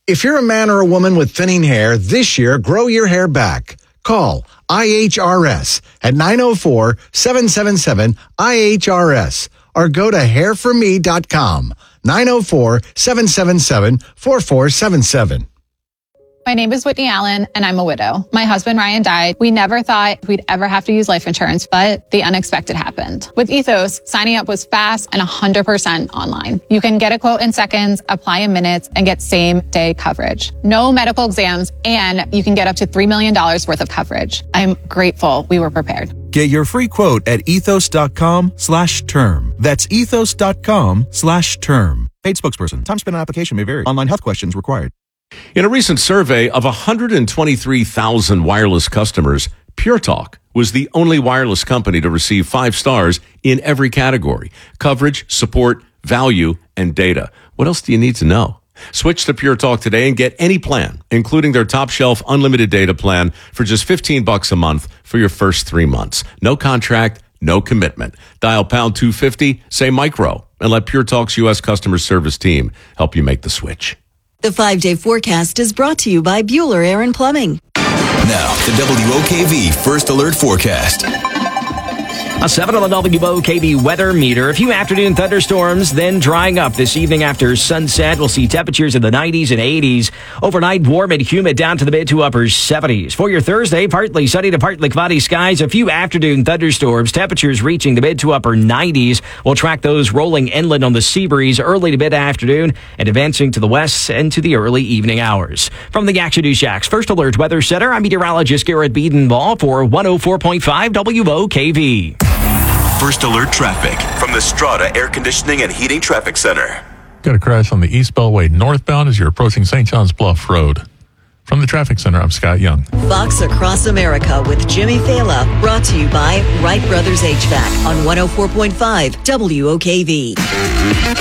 If you're a man or a woman with thinning hair, this year, grow your hair back. Call IHRS at 904-777-IHRS or go to hairforme.com, 904-777-4477. My name is Whitney Allen, and I'm a widow. My husband, Ryan, died. We never thought we'd ever have to use life insurance, but the unexpected happened. With Ethos, signing up was fast and 100% online. You can get a quote in seconds, apply in minutes, and get same-day coverage. No medical exams, and you can get up to $3 million worth of coverage. I'm grateful we were prepared. Get your free quote at ethos.com/term. That's ethos.com/term. Paid spokesperson. Time spent on application may vary. Online health questions required. In a recent survey of 123,000 wireless customers, Pure Talk was the only wireless company to receive 5 stars in every category: coverage, support, value, and data. What else do you need to know? Switch to Pure Talk today and get any plan, including their top shelf unlimited data plan for just $15 a month for your first 3 months. No contract, no commitment. Dial pound 250, say micro, and let Pure Talk's U.S. customer service team help you make the switch. The 5-day forecast is brought to you by Bueller Air & Plumbing. Now, the WOKV First Alert Forecast. A 7 on the WOKV weather meter. A few afternoon thunderstorms, then drying up this evening after sunset. We'll see temperatures in the 90s and 80s. Overnight, warm and humid down to the mid to upper 70s. For your Thursday, partly sunny to partly cloudy skies. A few afternoon thunderstorms. Temperatures reaching the mid to upper 90s. We'll track those rolling inland on the sea breeze early to mid afternoon and advancing to the west and to the early evening hours. From the Action News Shack's First Alert Weather Center, I'm meteorologist Garrett Biedenball for 104.5 WOKV. First Alert Traffic from the Strata Air Conditioning and Heating Traffic Center. Got a crash on the East Beltway northbound as you're approaching St. John's Bluff Road. From the Traffic Center, I'm Scott Young. Fox Across America with Jimmy Fela, brought to you by Wright Brothers HVAC on 104.5 WOKV.